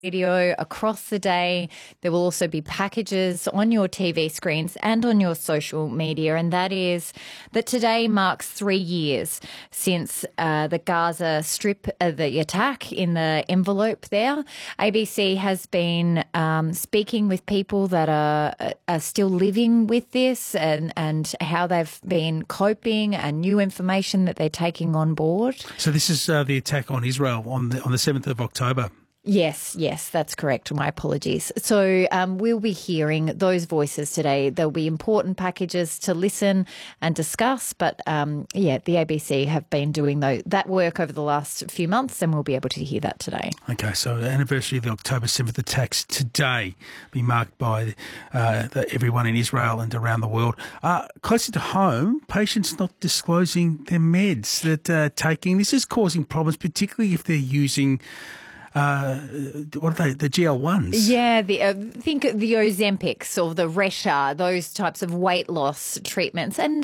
radio across the day. There will also be packages on your TV screens and on your social media, and that is that today marks 3 years since the Gaza Strip, the attack in the envelope there. ABC has been speaking with people that are still living with this and how they've been coping and new information that they're taking on board. So this is the attack on Israel on the 7th of October. Yes, that's correct. My apologies. So we'll be hearing those voices today. There'll be important packages to listen and discuss, but the ABC have been doing that work over the last few months, and we'll be able to hear that today. Okay, so the anniversary of the October 7th attacks today be marked by everyone in Israel and around the world. Closer to home, patients not disclosing their meds that they're taking. This is causing problems, particularly if they're using what are they? The GL1s. Yeah, think the Ozempics or the Resha, those types of weight loss treatments. And,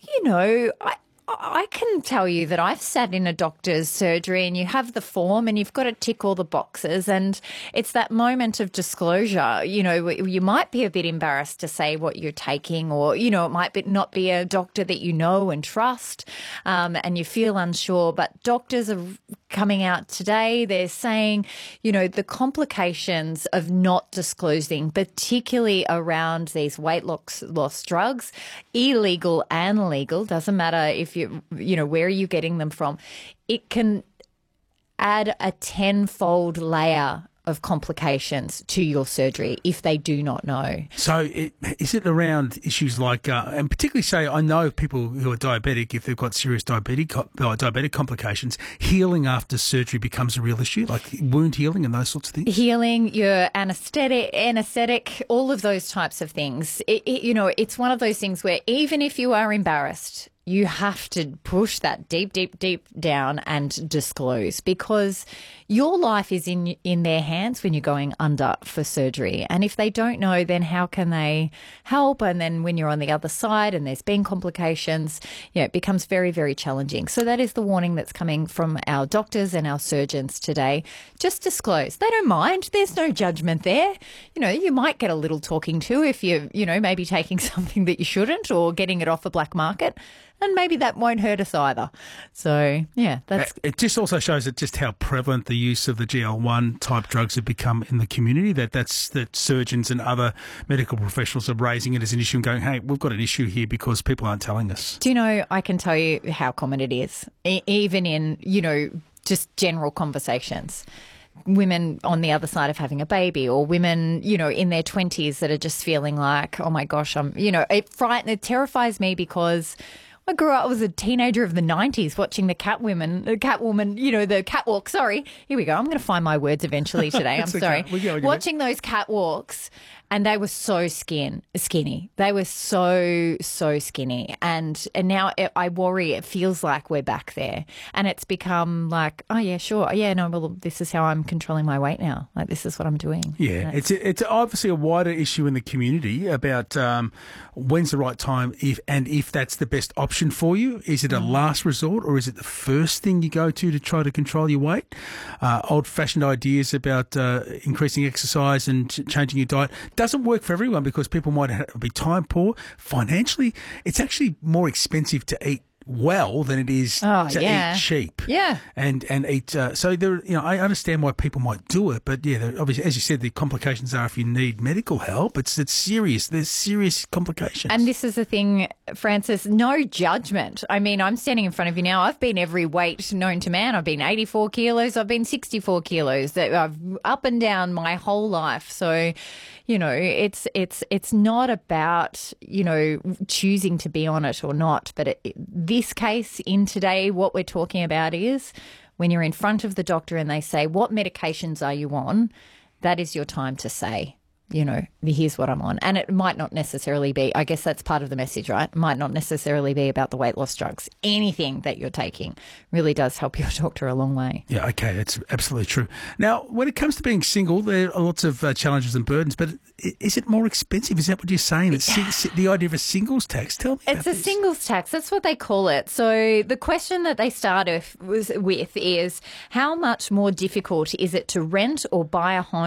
I can tell you that I've sat in a doctor's surgery and you have the form and you've got to tick all the boxes, and it's that moment of disclosure. You might be a bit embarrassed to say what you're taking, or, it might not be a doctor that you know and trust, and you feel unsure. But doctors are coming out today. They're saying, the complications of not disclosing, particularly around these weight loss drugs, illegal and legal, doesn't matter if where are you getting them from, it can add a tenfold layer of complications to your surgery if they do not know. So is it around issues like, and particularly say, I know people who are diabetic, if they've got serious diabetic complications, healing after surgery becomes a real issue, like wound healing and those sorts of things? Healing, your anaesthetic, all of those types of things. It's one of those things where even if you are embarrassed, you have to push that deep, deep, deep down and disclose, because your life is in their hands when you're going under for surgery. And if they don't know, then how can they help? And then when you're on the other side and there's been complications, it becomes very, very challenging. So that is the warning that's coming from our doctors and our surgeons today. Just disclose. They don't mind. There's no judgment there. You might get a little talking to if you're, maybe taking something that you shouldn't or getting it off the black market. And maybe that won't hurt us either. So, that's... It just also shows just how prevalent the use of the GL1 type drugs have become in the community, that surgeons and other medical professionals are raising it as an issue and going, hey, we've got an issue here because people aren't telling us. Do you know, I can tell you how common it is, even in, just general conversations. Women on the other side of having a baby, or women, in their 20s that are just feeling like, oh my gosh, it terrifies me because I grew up, I was a teenager of the 90s watching the catwalk. Sorry. Here we go. I'm going to find my words eventually today. I'm sorry. Watching those catwalks, and they were so skinny. They were so skinny. And now I worry, it feels like we're back there. And it's become like, oh, yeah, sure. Yeah, no, well, this is how I'm controlling my weight now. Like, this is what I'm doing. Yeah, it's obviously a wider issue in the community about when's the right time, if that's the best option for you. Is it a last resort, or is it the first thing you go to try to control your weight? Old-fashioned ideas about increasing exercise and changing your diet doesn't work for everyone, because people might be time poor. Financially, it's actually more expensive to eat well than it is to eat cheap. Yeah. And eat. So there, I understand why people might do it, but obviously, as you said, the complications are if you need medical help, it's serious. There's serious complications. And this is the thing, Francis, no judgment. I mean, I'm standing in front of you now. I've been every weight known to man. I've been 84 kilos. I've been 64 kilos. I've up and down my whole life. So, it's not about, choosing to be on it or not. But this case in today, what we're talking about is when you're in front of the doctor and they say, what medications are you on? That is your time to say, here's what I'm on. And it might not necessarily be, I guess that's part of the message, right? It might not necessarily be about the weight loss drugs. Anything that you're taking really does help your doctor a long way. Yeah, okay, that's absolutely true. Now, when it comes to being single, there are lots of challenges and burdens, but is it more expensive? Is that what you're saying? The idea of a singles tax? Tell me about It's a this. singles tax. That's what they call it. So the question that they start with is, how much more difficult is it to rent or buy a home